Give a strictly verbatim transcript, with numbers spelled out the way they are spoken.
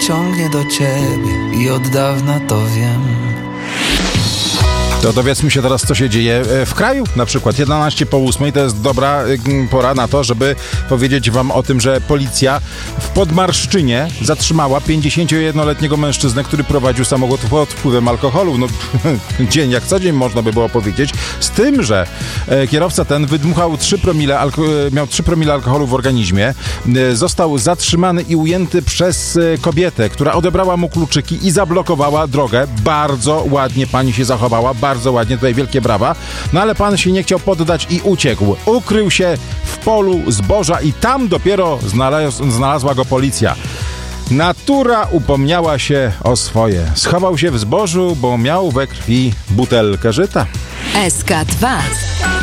ciągnie do ciebie i od dawna to wiem. To dowiedzmy się teraz, co się dzieje w kraju. Na przykład jedenaście po ósmej to jest dobra pora na to, żeby powiedzieć wam o tym, że policja w Podmarszczynie zatrzymała pięćdziesięciojednoletniego mężczyznę, który prowadził samochód pod wpływem alkoholu. No, dzień jak co dzień można by było powiedzieć. Z tym, że kierowca ten wydmuchał trzy promile, alko- miał trzy promile alkoholu w organizmie. Został zatrzymany i ujęty przez kobietę, która odebrała mu kluczyki i zablokowała drogę. Bardzo ładnie pani się zachowała, bardzo ładnie, tutaj wielkie brawa. No ale pan się nie chciał poddać i uciekł. Ukrył się w polu zboża i tam dopiero znalaz- znalazła go policja. Natura upomniała się o swoje. Schował się w zbożu, bo miał we krwi butelkę żyta. S K dwa.